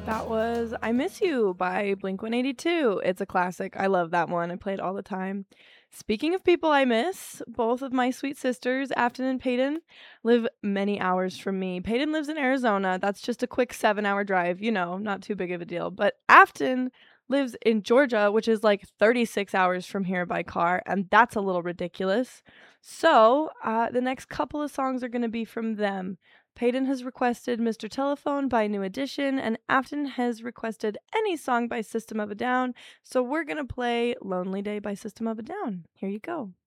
That was I Miss You by Blink 182. It's a classic. I love that one. I play it all the time. Speaking of people I miss, both of my sweet sisters, Afton and Peyton, live many hours from me. Peyton lives in Arizona. That's just a quick 7-hour drive, not too big of a deal. But Afton lives in Georgia, which is like 36 hours from here by car, and that's a little ridiculous. So, the next couple of songs are going to be from them. Peyton has requested Mr. Telephone by New Edition, and Afton has requested any song by System of a Down. So we're going to play Lonely Day by System of a Down. Here you go.